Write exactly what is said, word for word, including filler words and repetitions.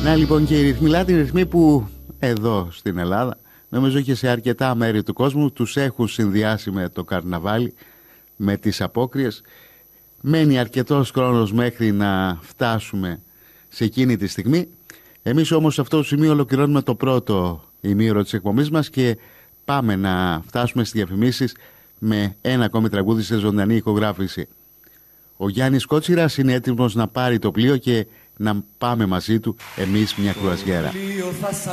Να λοιπόν, και οι ρυθμοί Latin, ρυθμοί που εδώ στην Ελλάδα, νομίζω και σε αρκετά μέρη του κόσμου, τους έχουν συνδυάσει με το καρναβάλι, με τις απόκριες. Μένει αρκετός χρόνος μέχρι να φτάσουμε σε εκείνη τη στιγμή. Εμείς όμως σε αυτό το σημείο ολοκληρώνουμε το πρώτο ημίωρο της εκπομπής μας και πάμε να φτάσουμε στις διαφημίσεις με ένα ακόμη τραγούδι σε ζωντανή ηχογράφηση. Ο Γιάννης Κότσιρας είναι έτοιμος να πάρει το πλοίο και να πάμε μαζί του εμείς μια κρουαζιέρα.